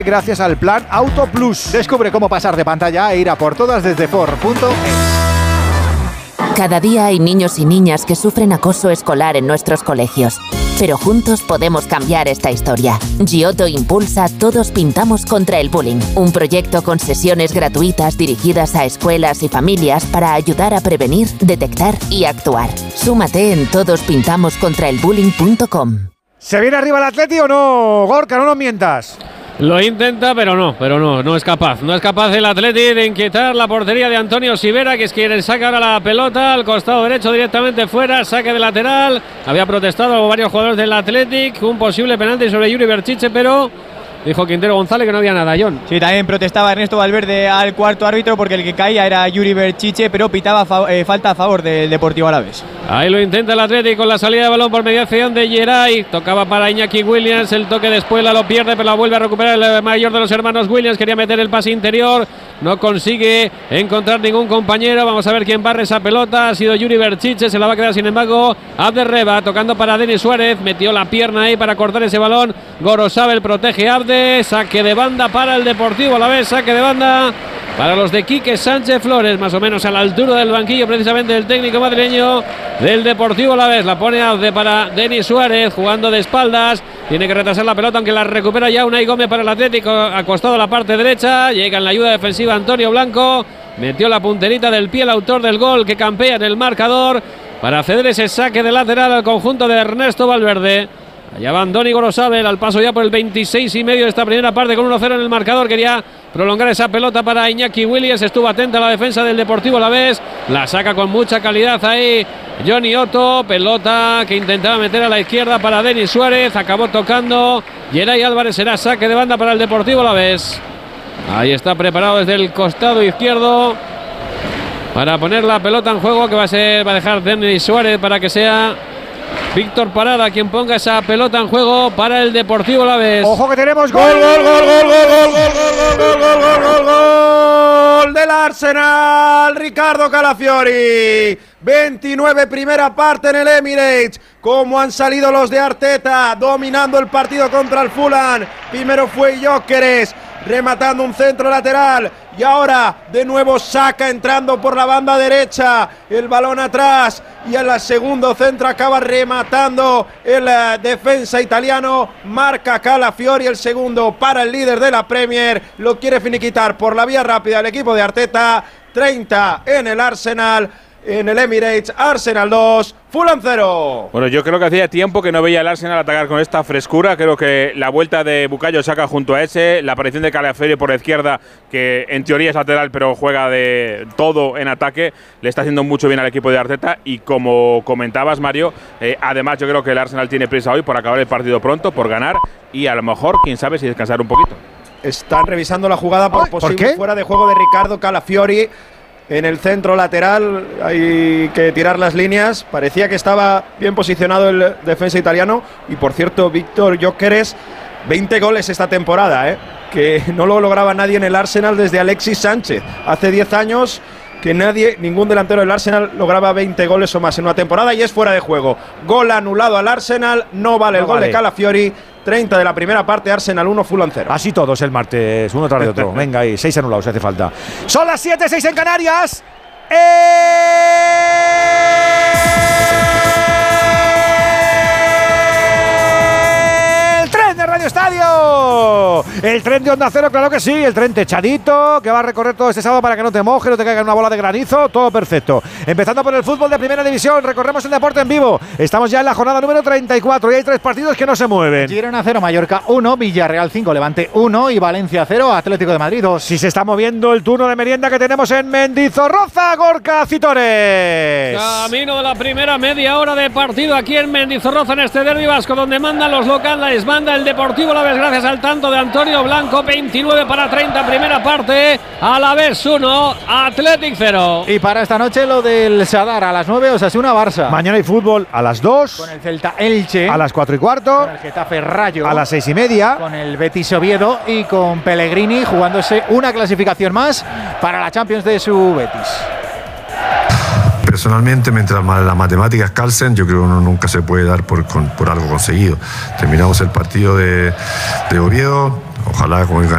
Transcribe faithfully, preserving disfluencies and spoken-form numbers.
Gracias al plan Auto Plus. Descubre cómo pasar de pantalla e ir a por todas desde Ford punto es. Cada día hay niños y niñas que sufren acoso escolar en nuestros colegios. Pero juntos podemos cambiar esta historia. Giotto impulsa Todos Pintamos contra el Bullying, un proyecto con sesiones gratuitas dirigidas a escuelas y familias para ayudar a prevenir, detectar y actuar. Súmate en todos pintamos contra el bullying punto com. ¿Se viene arriba el Atleti o no, Gorka? No nos mientas. Lo intenta, pero no, pero no, no es capaz. No es capaz el Atleti de inquietar la portería de Antonio Sivera, que es quien saca ahora la pelota al costado derecho directamente fuera, saque de lateral. Había protestado varios jugadores del Athletic, un posible penalti sobre Yuri Berchiche, pero dijo Quintero González que no había nada, John. Sí, también protestaba Ernesto Valverde al cuarto árbitro porque el que caía era Yuri Berchiche, pero pitaba fa eh, falta a favor del Deportivo Alavés. Ahí lo intenta el Athletic con la salida de balón por mediación de Geray. Tocaba para Iñaki Williams, el toque de Espuela lo pierde, pero la vuelve a recuperar el mayor de los hermanos Williams. Quería meter el pase interior, no consigue encontrar ningún compañero. Vamos a ver quién barre esa pelota. Ha sido Yuri Berchiche, se la va a quedar sin embargo Abderreba, tocando para Denis Suárez. Metió la pierna ahí para cortar ese balón. Gorosabel protege a Abde. Saque de banda para el Deportivo Alavés, saque de banda para los de Quique Sánchez Flores, más o menos a la altura del banquillo precisamente del técnico madrileño del Deportivo Alavés. La pone Abde para Denis Suárez, jugando de espaldas. Tiene que retrasar la pelota, aunque la recupera ya Unai Gómez para el Atlético, acostado a la parte derecha. Llega en la ayuda defensiva Antonio Blanco. Metió la punterita del pie el autor del gol, que campea en el marcador para ceder ese saque de lateral al conjunto de Ernesto Valverde. Allá va Andoni Gorosabel al paso ya por el veintiséis y medio de esta primera parte con uno cero en el marcador. Quería prolongar esa pelota para Iñaki Williams. Estuvo atenta a la defensa del Deportivo Alavés. La saca con mucha calidad ahí Johnny Otto. Pelota que intentaba meter a la izquierda para Denis Suárez. Acabó tocando Geray Álvarez. Será saque de banda para el Deportivo Alavés. Ahí está preparado desde el costado izquierdo para poner la pelota en juego, que va a ser, va a dejar Denis Suárez para que sea Víctor Parada quien ponga esa pelota en juego para el Deportivo Alavés. Ojo que tenemos gol, gol, gol, gol, gol, gol, gol, gol, gol, gol, gol, gol del Arsenal. Ricardo Calafiori. veintinueve primera parte en el Emirates. Cómo han salido los de Arteta dominando el partido contra el Fulham. Primero fue Gyökeres rematando un centro lateral y ahora de nuevo Saka entrando por la banda derecha, el balón atrás y en el segundo centro acaba rematando el uh, defensa italiano. Marca Calafiori el segundo para el líder de la Premier, lo quiere finiquitar por la vía rápida el equipo de Arteta. Treinta en el Arsenal, en el Emirates. Arsenal dos, Fulham cero. Bueno, yo creo que hacía tiempo que no veía al Arsenal atacar con esta frescura. Creo que la vuelta de Bukayo Saka junto a ese, la aparición de Calafiori por la izquierda, que en teoría es lateral pero juega de todo en ataque, le está haciendo mucho bien al equipo de Arteta. Y como comentabas, Mario, eh, además yo creo que el Arsenal tiene prisa hoy por acabar el partido pronto, por ganar y a lo mejor, quién sabe, si descansar un poquito. Están revisando la jugada por posible ¿Por fuera de juego de Ricardo Calafiori. En el centro lateral hay que tirar las líneas. Parecía que estaba bien posicionado el defensa italiano. Y por cierto, Víctor Gyökeres, veinte goles esta temporada, ¿eh? Que no lo lograba nadie en el Arsenal desde Alexis Sánchez. Hace diez años que nadie, ningún delantero del Arsenal lograba veinte goles o más en una temporada, y es fuera de juego. Gol anulado al Arsenal, no vale el no gol vale. de Calafiori. treinta de la primera parte, Arsenal uno, Fulham cero. Así todos el martes, uno tras de otro. Venga ahí, seis anulados, hace falta. Son las siete, seis en Canarias. El tren de Radio Estadio. El tren de Onda Cero, claro que sí. El tren techadito, que va a recorrer todo este sábado para que no te moje, no te caiga una bola de granizo. Todo perfecto. Empezando por el fútbol de primera división, recorremos el deporte en vivo. Estamos ya en la jornada número treinta y cuatro y hay tres partidos que no se mueven. Girona cero, Mallorca uno, Villarreal cinco, Levante uno y Valencia cero, Atlético de Madrid dos. Si se está moviendo el turno de merienda que tenemos en Mendizorroza, Gorka Citores. Camino de la primera media hora de partido aquí en Mendizorroza, en este derbi vasco, donde mandan los locales, manda el Deportivo Alavés gracias al tanto de Antonio Blanco. Veintinueve para treinta, primera parte. Alavés uno, Athletic cero. Y para esta noche lo del Sadar a las nueve, Osasuna Barça. Mañana hay fútbol a las dos. Con el Celta Elche. A las cuatro y cuarto. Con el Getafe Rayo. A las seis y media. Con el Betis Oviedo y con Pellegrini jugándose una clasificación más para la Champions de su Betis. Personalmente, mientras las matemáticas calcen, yo creo que uno nunca se puede dar por, por algo conseguido. Terminamos el partido de, de Oviedo, ojalá con